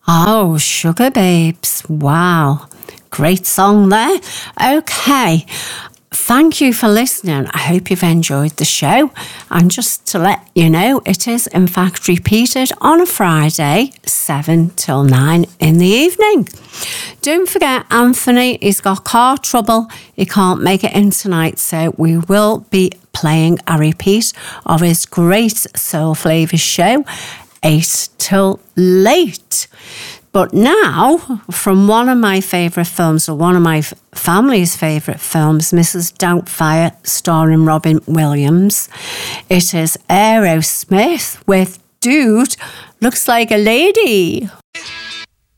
Oh, Sugar Babes. Wow. Great song there. Okay. Thank you for listening. I hope you've enjoyed the show. And just to let you know, it is in fact repeated on a Friday, 7 till 9 in the evening. Don't forget, Anthony, he's got car trouble. He can't make it in tonight, so we will be playing a repeat of his great Soul Flavours show, 8 till late. But now, from one of my favourite films, or one of my family's favourite films, Mrs. Doubtfire, starring Robin Williams, it is Aerosmith with Dude Looks Like a Lady.